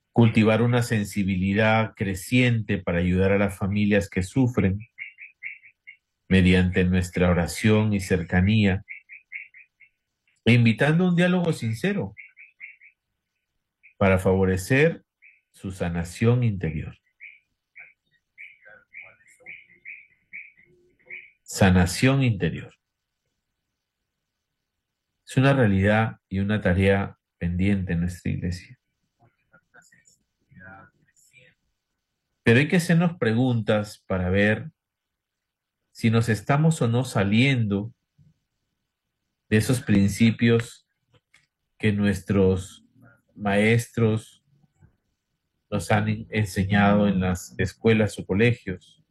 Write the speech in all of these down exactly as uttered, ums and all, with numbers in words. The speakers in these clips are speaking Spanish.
cultivar una sensibilidad creciente para ayudar a las familias que sufren mediante nuestra oración y cercanía, e invitando a un diálogo sincero para favorecer su sanación interior. Sanación interior. Es una realidad y una tarea pendiente en nuestra iglesia. Pero hay que hacernos preguntas para ver si nos estamos o no saliendo de esos principios que nuestros maestros nos han enseñado en las escuelas o colegios.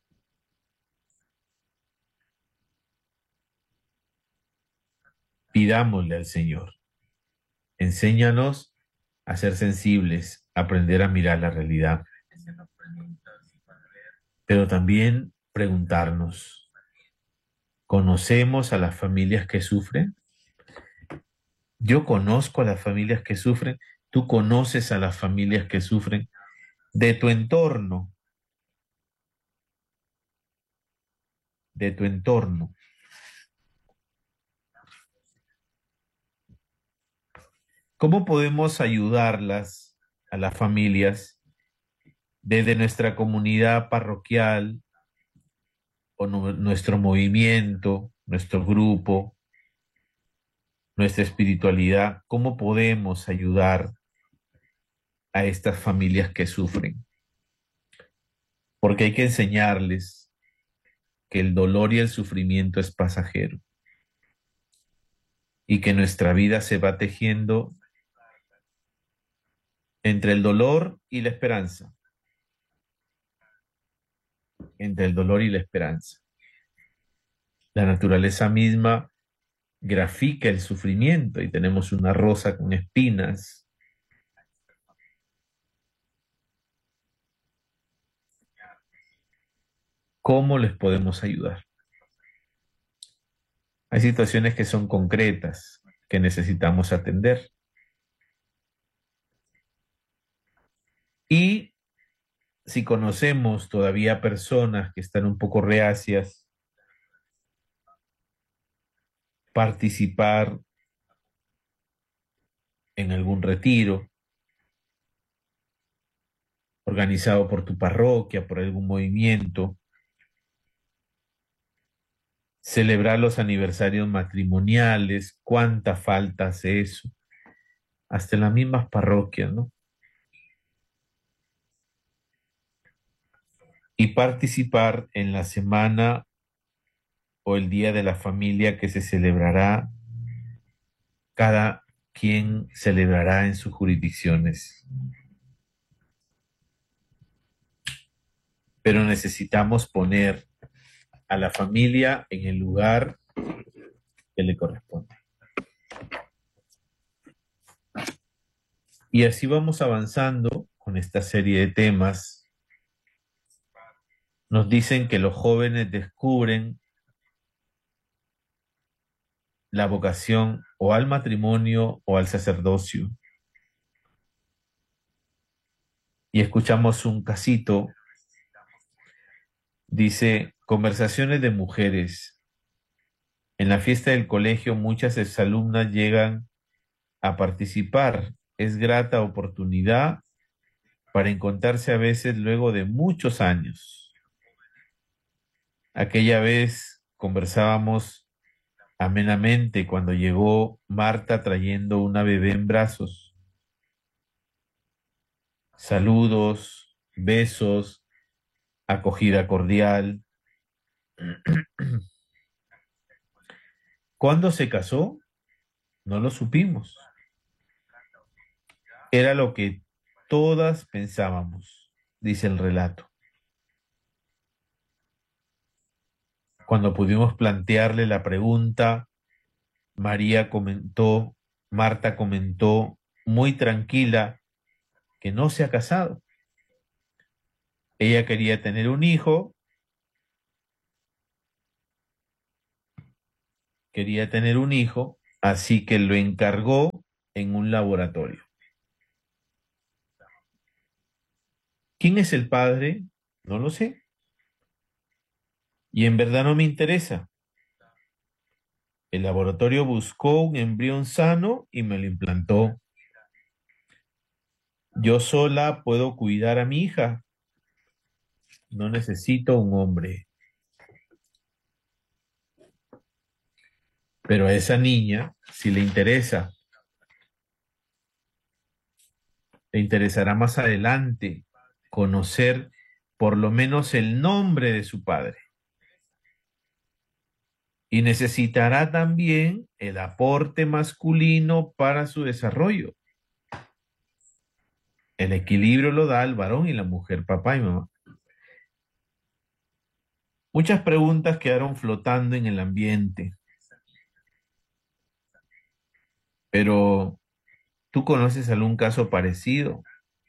Pidámosle al Señor, enséñanos a ser sensibles, a aprender a mirar la realidad, pero también preguntarnos, ¿conocemos a las familias que sufren? Yo conozco a las familias que sufren, tú conoces a las familias que sufren de tu entorno, de tu entorno. ¿Cómo podemos ayudarlas a las familias desde nuestra comunidad parroquial o nu- nuestro movimiento, nuestro grupo, nuestra espiritualidad? ¿Cómo podemos ayudar a estas familias que sufren? Porque hay que enseñarles que el dolor y el sufrimiento es pasajero y que nuestra vida se va tejiendo entre el dolor y la esperanza, entre el dolor y la esperanza. La naturaleza misma grafica el sufrimiento y tenemos una rosa con espinas. ¿Cómo les podemos ayudar? Hay situaciones que son concretas, que necesitamos atender. Y si conocemos todavía personas que están un poco reacias, participar en algún retiro organizado por tu parroquia, por algún movimiento, celebrar los aniversarios matrimoniales, cuánta falta hace eso, hasta en las mismas parroquias, ¿no? Y participar en la semana o el día de la familia que se celebrará, cada quien celebrará en sus jurisdicciones. Pero necesitamos poner a la familia en el lugar que le corresponde. Y así vamos avanzando con esta serie de temas. Nos dicen que los jóvenes descubren la vocación o al matrimonio o al sacerdocio. Y escuchamos un casito, dice, conversaciones de mujeres. En la fiesta del colegio muchas exalumnas llegan a participar. Es grata oportunidad para encontrarse a veces luego de muchos años. Aquella vez conversábamos amenamente cuando llegó Marta trayendo una bebé en brazos. Saludos, besos, acogida cordial. ¿Cuándo se casó? No lo supimos. Era lo que todas pensábamos, dice el relato. Cuando pudimos plantearle la pregunta, María comentó, Marta comentó muy tranquila que no se ha casado. Ella quería tener un hijo, quería tener un hijo, así que lo encargó en un laboratorio. ¿Quién es el padre? No lo sé. Y en verdad no me interesa. El laboratorio buscó un embrión sano y me lo implantó. Yo sola puedo cuidar a mi hija. No necesito un hombre. Pero a esa niña, si le interesa, le interesará más adelante conocer por lo menos el nombre de su padre. Y necesitará también el aporte masculino para su desarrollo. El equilibrio lo da el varón y la mujer, papá y mamá. Muchas preguntas quedaron flotando en el ambiente, pero ¿tú conoces algún caso parecido?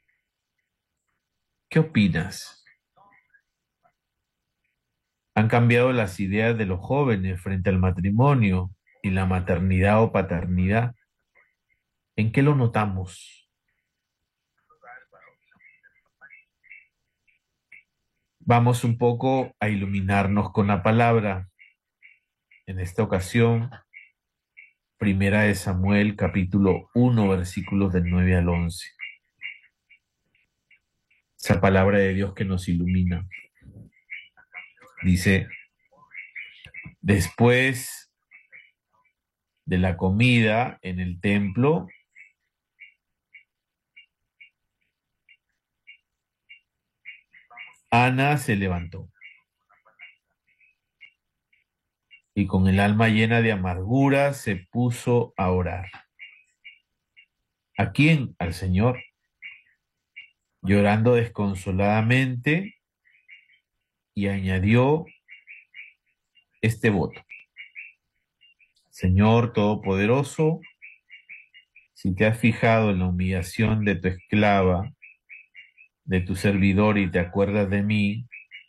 ¿Qué opinas? Han cambiado las ideas de los jóvenes frente al matrimonio y la maternidad o paternidad. ¿En qué lo notamos? Vamos un poco a iluminarnos con la palabra. En esta ocasión, Primera de Samuel, capítulo uno, versículos del nueve al once. Esa palabra de Dios que nos ilumina. Dice, después de la comida en el templo, Ana se levantó y con el alma llena de amargura se puso a orar. ¿A quién? Al Señor. Llorando desconsoladamente, y añadió este voto. Señor Todopoderoso, si te has fijado en la humillación de tu esclava, de tu servidor, y te acuerdas de mí,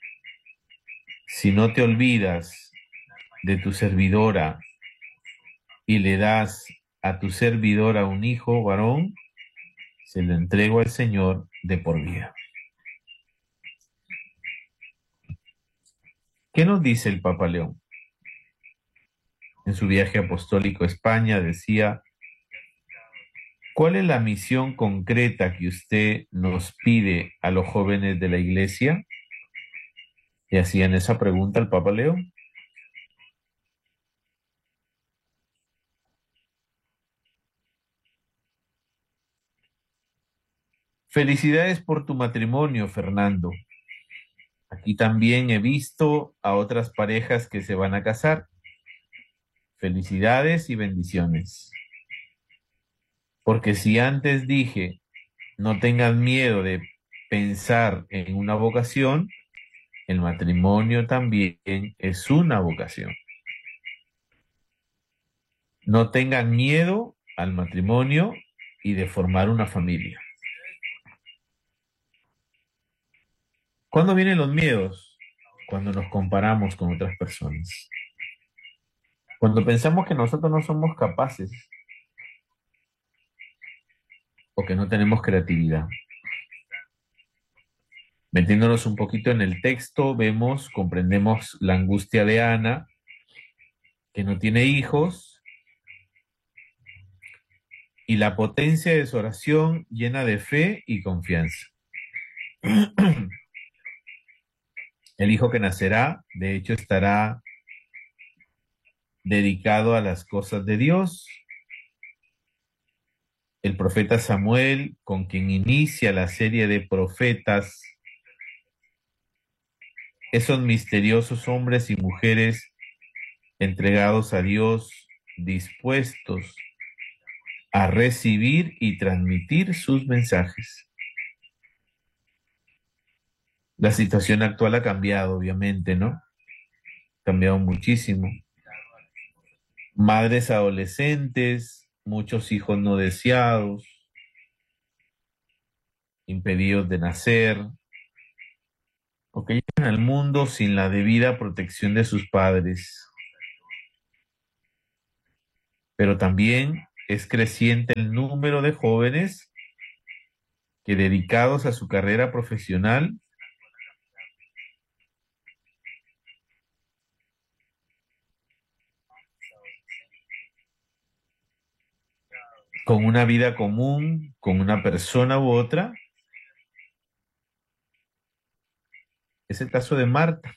si no te olvidas de tu servidora y le das a tu servidora un hijo varón, se lo entrego al Señor de por vida. ¿Qué nos dice el Papa León? En su viaje apostólico a España decía, ¿cuál es la misión concreta que usted nos pide a los jóvenes de la Iglesia? Y hacían esa pregunta al Papa León. Felicidades por tu matrimonio, Fernando. Aquí también he visto a otras parejas que se van a casar. Felicidades y bendiciones. Porque si antes dije, no tengan miedo de pensar en una vocación, el matrimonio también es una vocación. No tengan miedo al matrimonio y de formar una familia. ¿Cuándo vienen los miedos? Cuando nos comparamos con otras personas. Cuando pensamos que nosotros no somos capaces o que no tenemos creatividad. Metiéndonos un poquito en el texto, vemos, comprendemos la angustia de Ana, que no tiene hijos, y la potencia de su oración llena de fe y confianza. El hijo que nacerá, de hecho, estará dedicado a las cosas de Dios. El profeta Samuel, con quien inicia la serie de profetas, esos misteriosos hombres y mujeres entregados a Dios, dispuestos a recibir y transmitir sus mensajes. La situación actual ha cambiado, obviamente, ¿no? Ha cambiado muchísimo. Madres adolescentes, muchos hijos no deseados, impedidos de nacer, o que llegan al mundo sin la debida protección de sus padres. Pero también es creciente el número de jóvenes que dedicados a su carrera profesional con una vida común, con una persona u otra. Es el caso de Marta.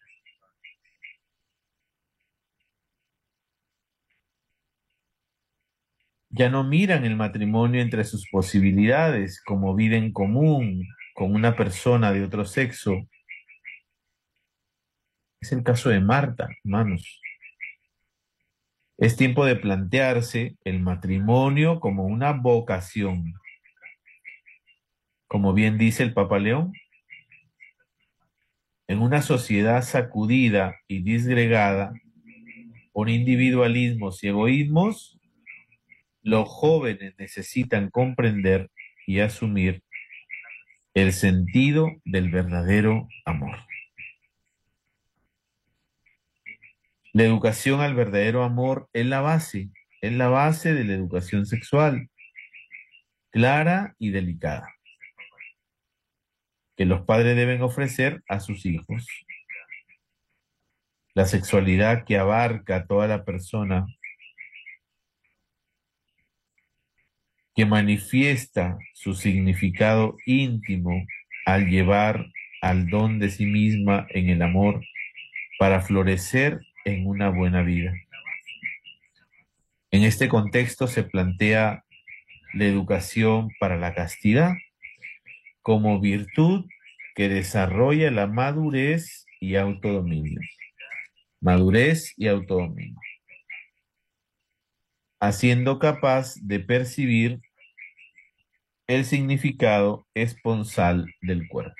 Ya no miran el matrimonio entre sus posibilidades como vida en común con una persona de otro sexo. Es el caso de Marta, hermanos. Es tiempo de plantearse el matrimonio como una vocación. Como bien dice el Papa León, en una sociedad sacudida y disgregada por individualismos y egoísmos, los jóvenes necesitan comprender y asumir el sentido del verdadero amor. La educación al verdadero amor es la base, es la base de la educación sexual, clara y delicada, que los padres deben ofrecer a sus hijos. La sexualidad que abarca a toda la persona, que manifiesta su significado íntimo al llevar al don de sí misma en el amor para florecer en una buena vida. En este contexto se plantea la educación para la castidad como virtud que desarrolla la madurez y autodominio. Madurez y autodominio. Haciendo capaz de percibir el significado esponsal del cuerpo.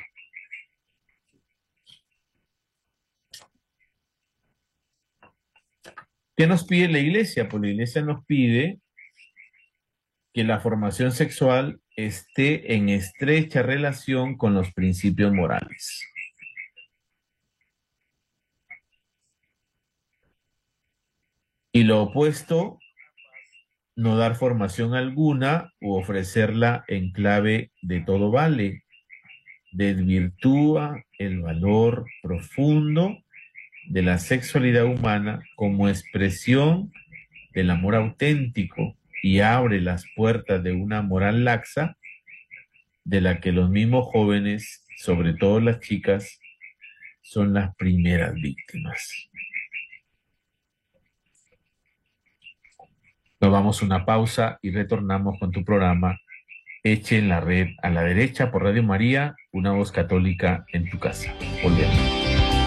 ¿Qué nos pide la Iglesia? Pues la Iglesia nos pide que la formación sexual esté en estrecha relación con los principios morales. Y lo opuesto, no dar formación alguna u ofrecerla en clave de todo vale, desvirtúa el valor profundo de la sexualidad humana como expresión del amor auténtico y abre las puertas de una moral laxa de la que los mismos jóvenes, sobre todo las chicas, son las primeras víctimas. Nos vamos a una pausa y retornamos con tu programa Eche en la Red a la Derecha por Radio María, una voz católica en tu casa. Volvemos.